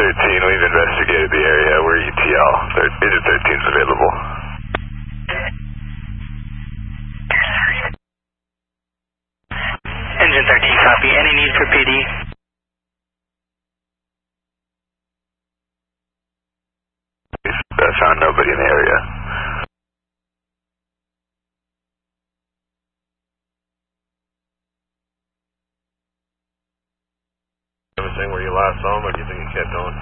13, we've investigated the area. We're ETL. Agent 13 is available. Engine 13, copy. Any need for PD? We've found nobody in the area. Everything where you last saw him, or do you think he kept going?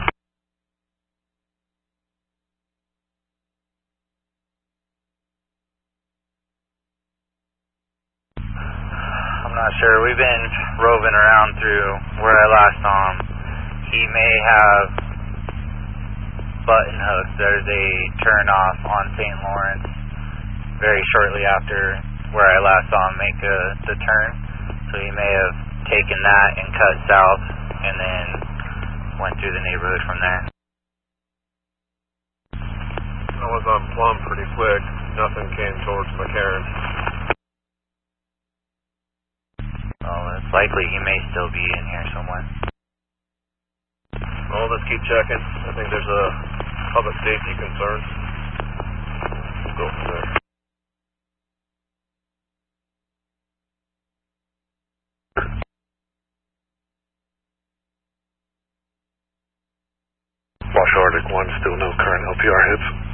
I'm not sure. We've been roving around through where I last saw him. He may have button hooked. There's a turn off on St. Lawrence very shortly after where I last saw him make the turn. So he may have taken that and cut south and then went through the neighborhood from there. I was on Plum pretty quick. Nothing came towards McCarran. Well, it's likely he may still be in here somewhere. Well, let's keep checking. I think there's a public safety concern. We'll go from there. Wash Arctic 1, still no current LPR hits.